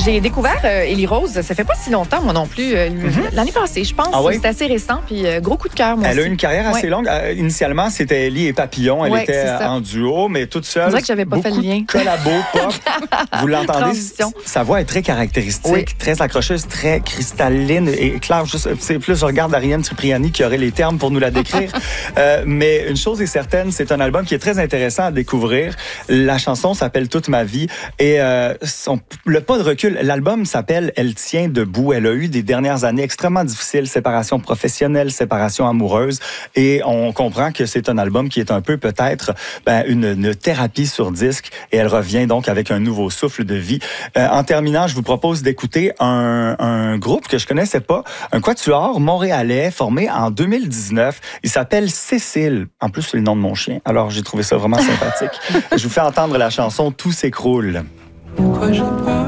J'ai découvert Élie Rose, ça fait pas si longtemps, moi non plus. L'année passée, je pense. Ah oui? C'est assez récent, puis gros coup de cœur, moi Elle a aussi. une carrière assez longue. Initialement, c'était Ellie et Papillon. Elle était en duo, mais toute seule. C'est vrai que j'avais pas fait le lien. Collabo pop. Vous l'entendez? Transition. Sa voix est très caractéristique, très accrocheuse, très cristalline et claire. Plus je regarde Ariane Cipriani qui aurait les termes pour nous la décrire. Mais une chose est certaine, c'est un album qui est très intéressant à découvrir. La chanson s'appelle Toute ma vie et le pas de recul, l'album s'appelle Elle tient debout. Elle a eu des dernières années extrêmement difficiles, séparation professionnelle, séparation amoureuse, et on comprend que c'est un album qui est un peu peut-être une thérapie sur disque, et elle revient donc avec un nouveau souffle de vie. En terminant, je vous propose d'écouter un groupe que je connaissais pas, un quatuor montréalais formé en 2019. Il s'appelle Cécile. En plus, c'est le nom de mon chien. Alors, j'ai trouvé ça vraiment sympathique. Je vous fais entendre la chanson Tout s'écroule. De quoi je parle?